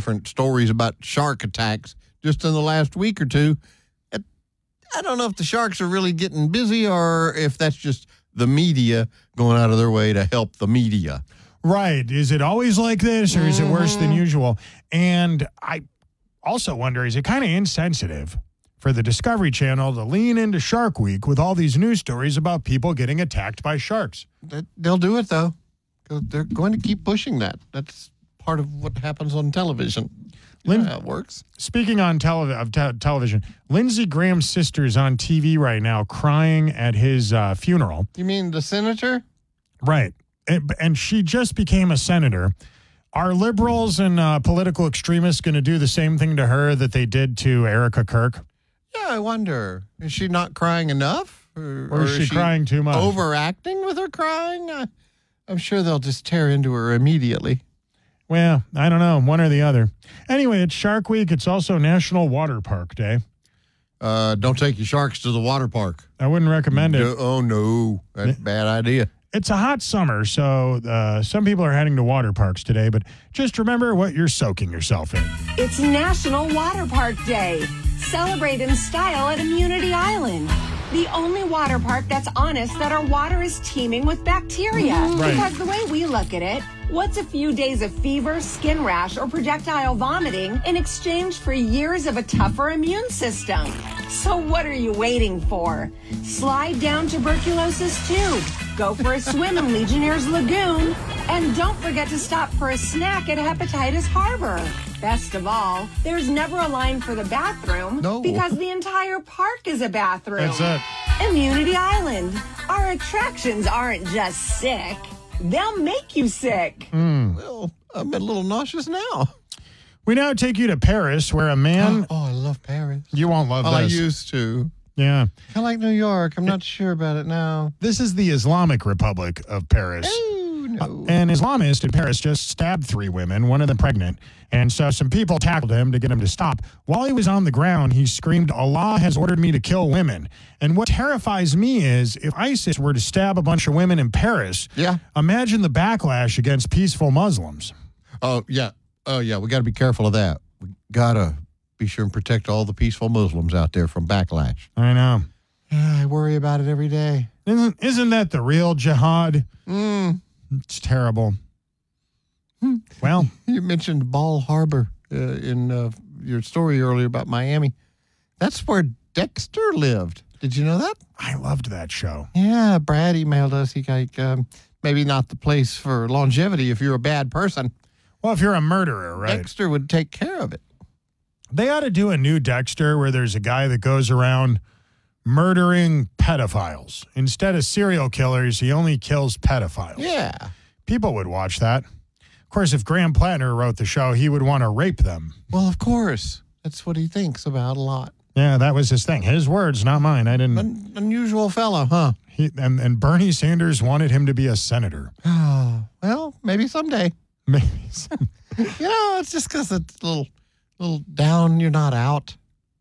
different stories about shark attacks just in the last week or two. I don't know if the sharks are really getting busy or if that's just the media going out of their way to help the media. Right. Is it always like this, or is it worse than usual? And I also wonder, is it kind of insensitive for the Discovery Channel to lean into Shark Week with all these news stories about people getting attacked by sharks? They'll do it, though, because they're going to keep pushing that. That's part of what happens on television. How it works. Speaking on television, Lindsey Graham's sister's on TV right now crying at his funeral. You mean the senator? Right. And she just became a senator. Are liberals and political extremists going to do the same thing to her that they did to Erica Kirk? Yeah, I wonder. Is she not crying enough? Or is she crying too much? Overacting with her crying? I'm sure they'll just tear into her immediately. Well, I don't know. One or the other. Anyway, it's Shark Week. It's also National Water Park Day. Don't take your sharks to the water park. I wouldn't recommend it. Oh, no. That's a bad idea. It's a hot summer, so some people are heading to water parks today, but just remember what you're soaking yourself in. It's National Water Park Day. Celebrate in style at Immunity Island. The only water park that's honest that our water is teeming with bacteria. Right. Because the way we look at it, what's a few days of fever, skin rash, or projectile vomiting in exchange for years of a tougher immune system? So what are you waiting for? Slide down tuberculosis too. Go for a swim in Legionnaire's Lagoon. And don't forget to stop for a snack at Hepatitis Harbor. Best of all, there's never a line for the bathroom because the entire park is a bathroom. That's it. Immunity Island. Our attractions aren't just sick. They'll make you sick. Well, I'm a little nauseous now. We now take you to Paris, where a man... Oh, I love Paris. You won't love this. I used to. Yeah. Kind of like New York. I'm not sure about it now. This is the Islamic Republic of Paris. Oh, no. An Islamist in Paris just stabbed 3 women, one of them pregnant. And so some people tackled him to get him to stop. While he was on the ground, he screamed, "Allah has ordered me to kill women." And what terrifies me is if ISIS were to stab a bunch of women in Paris, imagine the backlash against peaceful Muslims. Oh, yeah. We got to be careful of that. We got to be sure and protect all the peaceful Muslims out there from backlash. I know. I worry about it every day. Isn't that the real jihad? It's terrible. Well, you mentioned Ball Harbor in your story earlier about Miami. That's where Dexter lived. Did you know that? I loved that show. Yeah, Brad emailed us. He maybe not the place for longevity if you're a bad person. Well, if you're a murderer, right? Dexter would take care of it. They ought to do a new Dexter where there's a guy that goes around murdering pedophiles. Instead of serial killers, he only kills pedophiles. Yeah. People would watch that. Of course, if Graham Plattner wrote the show, he would want to rape them. Well, of course. That's what he thinks about a lot. Yeah, that was his thing. His words, not mine. I didn't. Unusual fellow, huh? And Bernie Sanders wanted him to be a senator. Oh, well, maybe someday. Maybe. It's just because it's a little down, you're not out.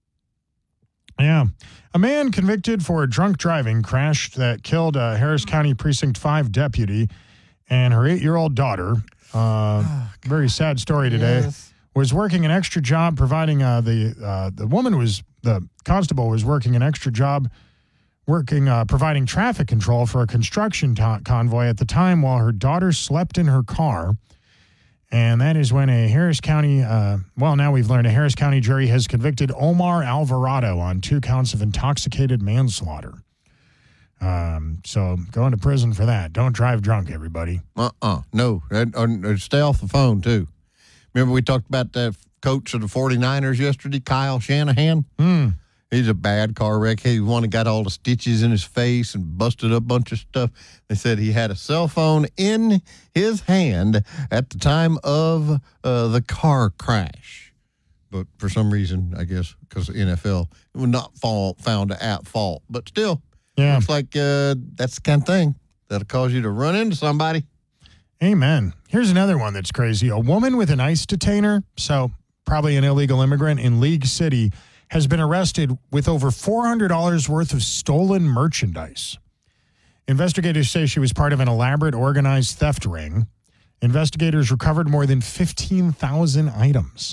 Yeah. A man convicted for drunk driving crashed that killed a Harris County Precinct 5 deputy and her 8-year-old daughter. Very sad story today. Yes. Was working an extra job providing the constable was working an extra job providing traffic control for a construction convoy at the time while her daughter slept in her car. And that is when a Harris County, now we've learned a Harris County jury has convicted Omar Alvarado on 2 counts of intoxicated manslaughter. So going to prison for that. Don't drive drunk, everybody. No. Stay off the phone, too. Remember we talked about the coach of the 49ers yesterday, Kyle Shanahan? He's a bad car wreck. He one that got all the stitches in his face and busted up a bunch of stuff. They said he had a cell phone in his hand at the time of the car crash. But for some reason, I guess, because the NFL, it was not found at fault. But still, looks like that's the kind of thing that'll cause you to run into somebody. Amen. Here's another one that's crazy. A woman with an ICE detainer, so probably an illegal immigrant in League City, has been arrested with over $400 worth of stolen merchandise. Investigators say she was part of an elaborate organized theft ring. Investigators recovered more than 15,000 items.